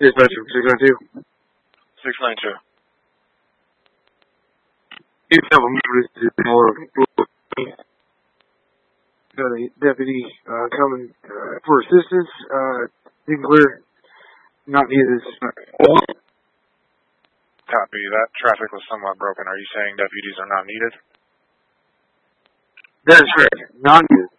Dispatcher, 692. 692. You have a motorist got a deputy coming for assistance. You can clear. Not needed. Copy. That traffic was somewhat broken. Are you saying deputies are not needed? That's right. Not needed.